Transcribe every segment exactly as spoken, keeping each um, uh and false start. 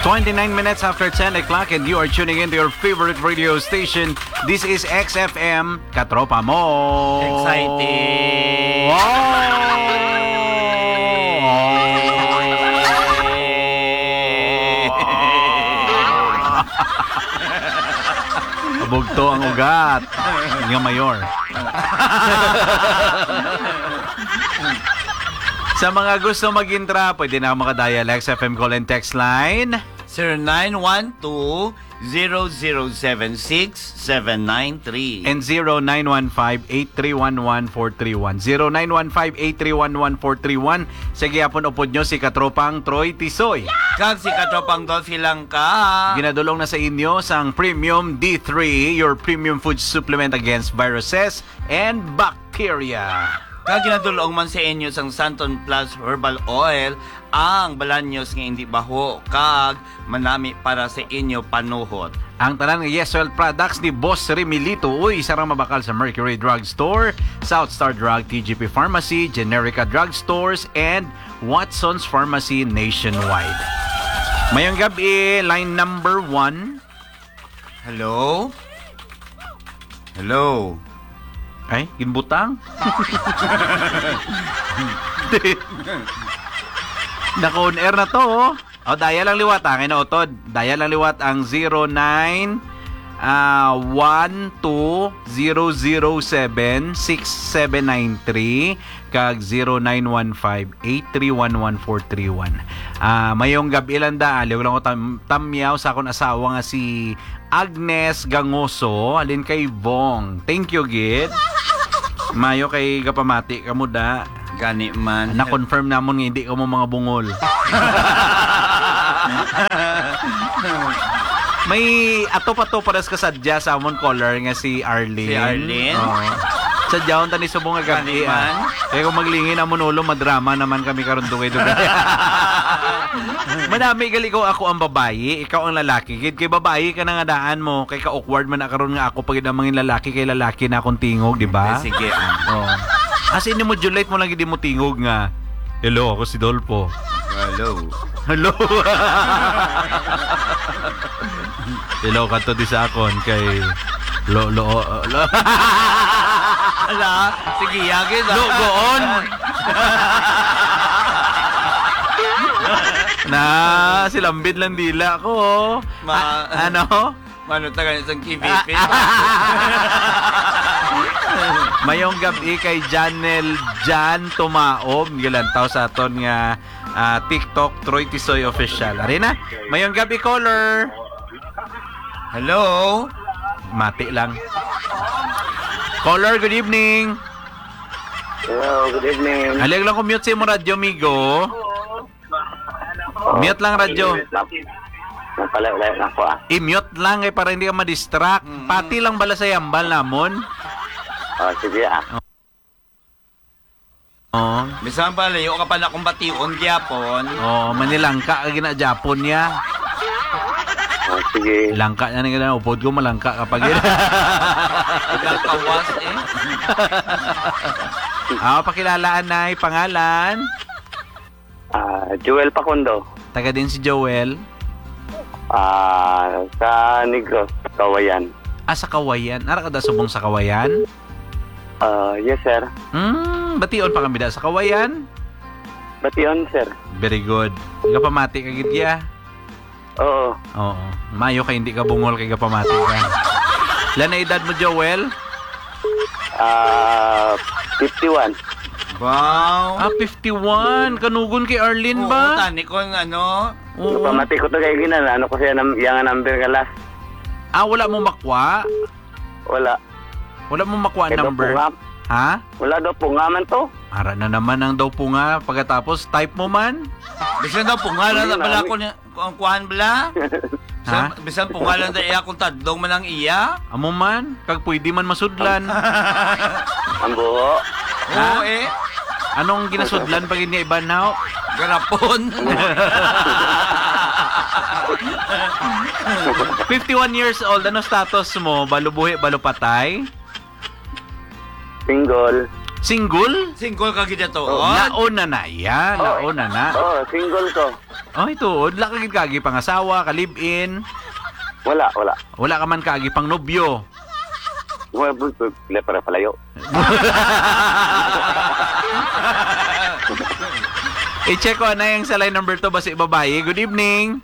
twenty-nine minutes after ten o'clock and you are tuning in to your favorite radio station. This is X F M, Katropa Mo. Exciting! Bugto ang ugat. Nga mayor. Sa mga gusto mag-intra, pwede na makadial X F M call and text line zero nine one two, zero zero seven six, seven nine three and zero nine one five, eight three one one, four three one. zero nine one five, eight three one one, four three one. Sige, apon upod nyo si Katropang Troy Tisoy. Kag si Katropang Dolphy lang ka. Ginadulong na sa inyo sang Premium D three, your premium food supplement against viruses and bacteria. Kag ginadulong man sa inyo sang Santon Plus Herbal Oil, ang balanyos nga hindi baho kag manami para sa inyo panuhot. Ang tanan ng Yes Oil products ni Boss Remilito, uy, sarang mabakal sa Mercury Drug Store, South Star Drug, T G P Pharmacy, Generica Drug Stores, and Watson's Pharmacy nationwide. Mayong gabi, line number one. Hello? Hello? Ay, ginbutang? Naka-on air na to, oh. O, daya lang liwat, ha? Kinautod. Daya lang liwat ang zero nine one two zero zero seven six seven nine three kag zero nine one five, eight three one one, four three one. Ah, mayong gabi lang da, aliw lang ko tam tamyaw sa akong asawa nga si Agnes Gangoso, alin kay Bong. Thank you, Gid. Mayo kay Gapamati kamo da. Gani man. Na-confirm namon nga hindi ka mo mga bungol. May ato-pato pares ka sadya sa amon caller nga si Arlene. Si Arlene? Oo. Sadya on tani subong nga gabi. Ah. Kaya kung maglingin amon ulo, madrama naman kami karon dugay dugay. Madami gali ko ako ang babae, ikaw ang lalaki. Kid kay babae ka na nga daan mo, kay ka awkward man na karon nga ako pag ang mga lalaki kay lalaki na akong tingog, di ba? Eh, sige. Oo. As in mo Juliet mo lang hindi mo tingog nga. Hello, ako si Dolpo. Hello. Hello. Hello kanto di sa akon kay lo lo lo. Ala, sige yagid. Lo goon. Na silambid lang dila ko. Ma- A- ano? Mano ta ganitong K V P. Mayong gabi kay Janel Jan Tumaob, gilantaw sa aton nga uh, TikTok Troy Tisoy Official. Arena, mayong gabi caller. Hello. Mati lang. Caller, good evening. Hello, good evening. Halig lang ko mute sa mo radyo, migo. Mute lang radyo. Napalay-lay na ako ah. I-mute lang eh para hindi ka ma-distract. Mm. Pati lang bala sa yambal namon. Oh, sige ah. Oh. Bisan pa layo ka pa na kung bation gyapon. Oh, manilangka ka gina Japon niya. Oh, sige. Langka na nga upod ko malangka kapag gina. Ilang kawas eh. Ah, pakilalaan na pangalan. Ah, Joel Pacondo. Taga din si Joel. Ah, sa Negros, Kawayan. Ah, sa Kawayan. Ara ka da subong sa Kawayan? Ah, yes sir. Hmm, bation pa kami da sa Kawayan. Bation sir. Very good. Gapamati ka gid ya. Oo. Oo. Mayo kay hindi ka bungol kay gapamati ka. Lan na edad mo, Joel? Ah, fifty-one. Wow. Ah, fifty-one. Kanugon kay Arlene Oo, ba? tani ko ng ano. Oo. Pamati ko to kay Gina. Ano ko siya ng yung number ka last? Ah, wala mo makwa? Wala. Wala mo makwa Kaya daw number? punga. Ha? Wala daw po nga man to. Ara na naman ang daw po nga. Pagkatapos, type mo man. Bisan daw pungalan na bala ko niya. Ang kuhan bala. Ha? Bisan, bisan pungalan na iya kung tadlong man ang iya. Amo man, kag pwede man masudlan. Ang buho. Oo eh. Anong ginasudlan pag hindi iban now? Garapon. fifty-one years old, ano status mo? Balubuhi, balupatay? Single. Single? Single ka gid to. Oh, Laon na na yan. Laon na na. Oo, single ko. Oh, ito. Wala ka gid kagi pang asawa, ka live-in. Wala, wala. Wala ka man kagi pang nobyo. Wala, wala para palayo. I-check ko na yung sa line number two ba si babae. Good evening.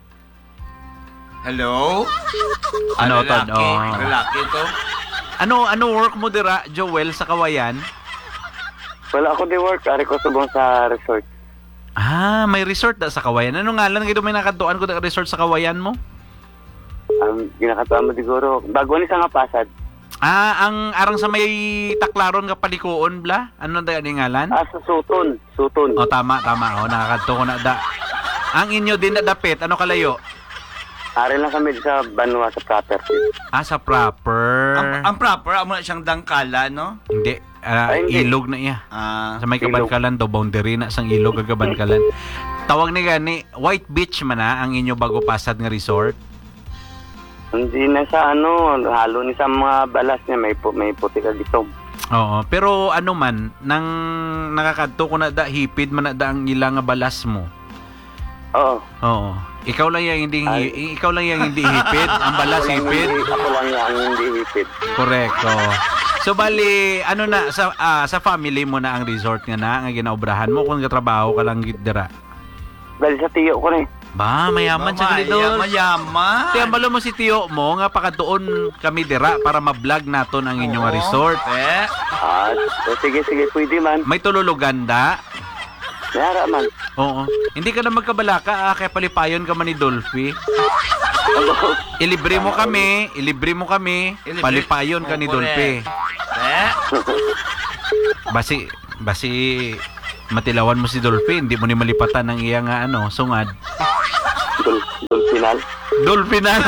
Hello? Ano, Ah, Todd? lalaki. Oh. Lalaki to. Ano ano work mo dira, Joel, sa Kawayan? Wala ako di work. Ari ko subong sa resort. Ah, may resort da sa Kawayan. Ano nga lang gito may nakatuan ko da resort sa Kawayan mo? Ang ginakatawa mo siguro. Bago ni sa nga pasad. Ah, ang arang sa may taklaron nga palikuon bla? Ano da ni ngalan? Ah, sa Suton. Suton. Oh, tama, tama. Oh, nakakadto ko na da. Ang inyo din na dapit, ano kalayo? Ari lang kami sa Banwa sa property. Ah, sa proper. Ang, ang proper, amo na siyang dangkala, no? Hindi. ah, Ay, hindi. ilog na iya. Ah, Sa may Ilog. Kabankalan daw, boundary na sang ilog kag Kabankalan. Tawag ni gani, White Beach man na ang inyo bago pasad nga resort. Hindi na sa ano, halo ni sa mga balas niya. May, pu- may puti ka dito. Oo, pero ano man, nang nakakadto ko na da, hipid man na da ang ilang nga balas mo. Oo. Oo. Ikaw lang yang hindi Ay. hi- ikaw lang yang hindi hipid, ang balas Ako lang hipid. hindi- Ako lang yan ang hindi hipid. Correcto. So bali, ano na sa ah, sa family mo na ang resort nga na nga ginaobrahan mo kung gatrabaho ka lang gid dira. Dahil sa tiyo ko na eh. Ba, mayaman siya Mamaya, dito. mayaman. Kaya balo mo si tiyo mo nga pakadoon kami dira para ma-vlog naton ang inyong Oo. resort. Eh, Ah, so, sige, sige, pwede man. May tululugan da. Mayara man. Oo. Hindi ka na magkabalaka, ah, kaya palipayon ka man ni Dolphy. Ilibre mo kami, ilibre mo kami, Ilibre- palipayon ka ni Oo, Dolphy. eh. Basi, basi, matilawan mo si Dolphy, hindi mo ni malipatan ng iyang nga, ano, sungad. Dul, dulcinal. Dolphy na.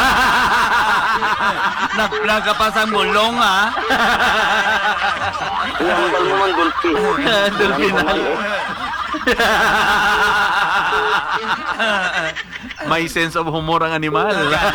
Nagplaga pa sa mulong, ha? Inambal mo man dulci. Dulcinal. May sense of humor ang animal.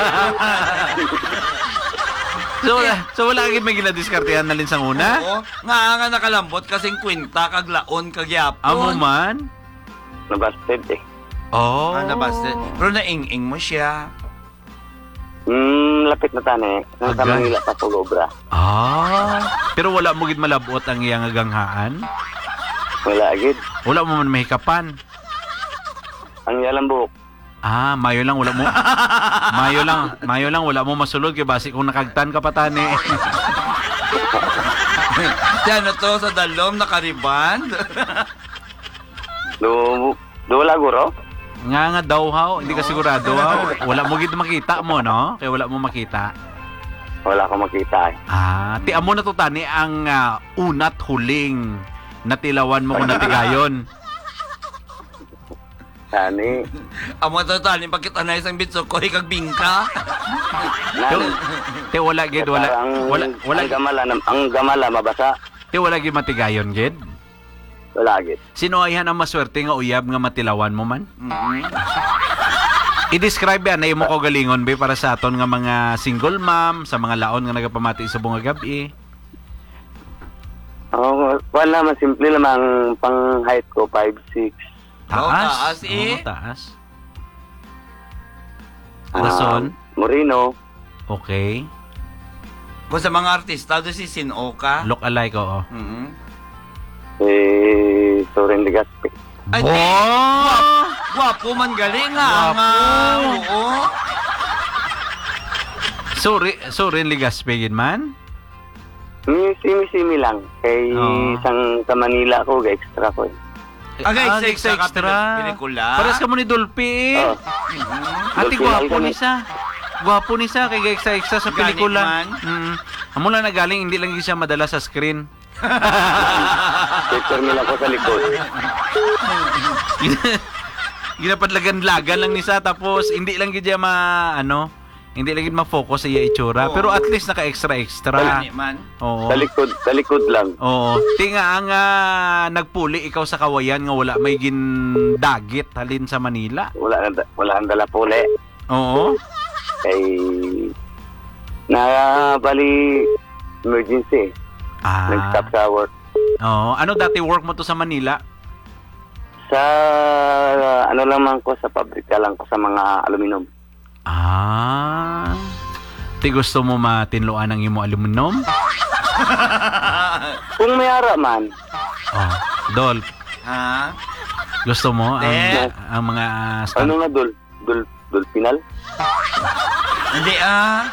so, wala, so wala agad may ginadiskartehan na linsang una? Oo. Nga nga nakalambot kasing kwinta, kag laon, kag yapon. Amo man? Nabasted eh. Oh. Ah, nabasted. Pero naing-ing mo siya. Hmm, lapit na tani. Nang sa Agad. Manila pa po obra. Ah. Pero wala mo gid malabot ang iyang ganghaan? Wala agad. Wala mo man mahikapan? Ang yalang buhok. Ah, mayo lang wala mo. Mayo lang, mayo lang wala mo masulod kay basi kung nakagtan ka pa tani. Diyan na to sa dalom, nakariban. Do, do wala guro? Nga nga daw haw, hindi ka sigurado haw. Wala mo gid makita mo, no? Kaya wala mo makita. Wala ko makita eh. Ah, ti amo na to tani ang ah, unat huling natilawan mo kung natigayon. Tani. Amo to tani pagkita na isang bitso ko kag bingka. Te, Nan. te wala gid wala Ang, wala wala ang gamala, ang gamala mabasa. te wala gid matigayon gid. Wala agad. Sino ayhan ang maswerte nga uyab nga matilawan mo man? Mm-hmm. I-describe yan na imo ko galingon be para sa aton nga mga single mom, sa mga laon nga nagapamati sa bunga gabi. Oh, wala man simple lamang pang height ko five six. Taas. Oh, taas, eh. Oo, taas. Ah, Rason? Moreno. Okay. Kung sa mga artista, do si Sinoka. Look alike, oo. Mm-hmm. Eh, Soren Legaspi. Ay, Bo! Gwapo man galing, ha? Gwapo. Nga, oo. Sorry, sorry, Ligaspe gid man. Simi-simi lang. Kay Oo. isang sa Manila ko, extra ko eh. Agay, Ah, sa extra ka pili- pelikula. Pares ka mo ni Dolphy. Oh. Mhm. Ati Dolphy gwapo lang ni kami. sa. Gwapo ni sa kay extra extra sa Gani pelikula. man. Mm. Amo lang nagaling hindi lang siya madala sa screen. Picture nila ko sa likod. Ginapadlagan-lagan lang ni sa tapos hindi lang gid siya ma ano, hindi lang gid ma-focus sa iya itsura, Oo. pero at least naka extra extra. Gani man. Oo. Sa likod, sa likod lang. Oo. Tinga ang ah, nagpuli ikaw sa Kawayan nga wala may gindagit halin sa Manila. Wala na, wala ang dala puli. Oo. Kay na bali emergency. Ah. Nag-stop sa work. Oo. Ano dati work mo to sa Manila? Sa, ano lang man ko, sa pabrika lang ko sa mga aluminum. Ah. Ti gusto mo matinluan ang imo aluminum? Kung may ara man, Oh, Dol, Ha? gusto mo ang, Eh. ang mga uh, stand- ano nga, dul, dul, dul final? Hindi ah.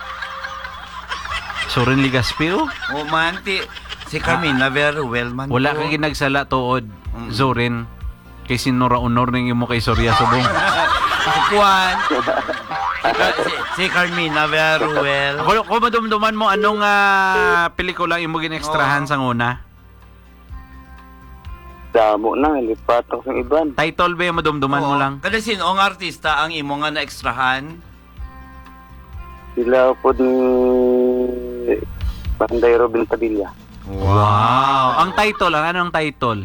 Surin Ligaspi oh? O man, ti, si Carmina very well man. Wala to. kay ginagsala tuod, Mm. Zorin. Kay sinura honor ning imo kay Surya Subong. Si Juan. si, si Carmina very well. Ako, kung madumduman mo, anong ah, pelikula imo ginekstrahan Oo. sa una? Damo na, lipat ako sa iban. Title ba yung madumduman mo Oo. lang? Kada sino ang artista ang imo nga na-extrahan? Sila po ni Banday Robin Padilla. Wow! Ang title, ang anong title?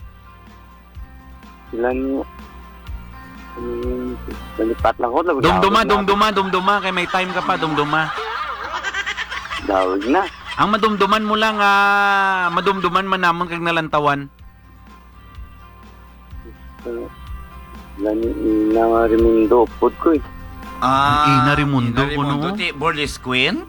Sila ni... Um, nalipat lang ko. Dumduma, dumduma, dumduma. Kay may time ka pa, dumduma. Dawag na. Ang madumduman mo lang, ah, madumduman man namon kag nalantawan. Uh, Sila ni Ina Rimundo. Pod ko eh. Ah, Ina Raimundo, Ina Raimundo, kuno? ti Borlis Queen?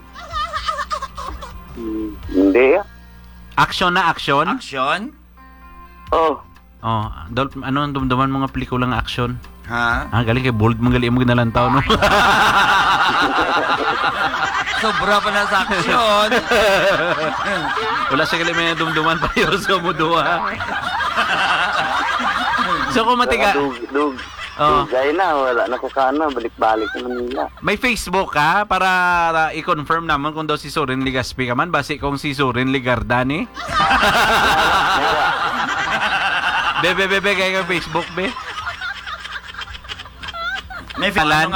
Hmm, hindi ah. Action na action? Action? Oh, Oh, Dol, ano ang dumduman mo nga pelikulang action? Ha? Ah, galing kay bold mo gali mo ginalantaw no. Sobra pa na sa action. Wala siya gali may dumduman pa yo sa mo duha. So kung matiga, dug, dug. Oh. Dugay na, wala na ko kana. Balik-balik sa Manila. may Facebook ka para uh, i-confirm naman kung daw si Sorin Ligaspi ka man basi kung si Sorin Ligardani. Bebe bebe kay Facebook be. May Alan?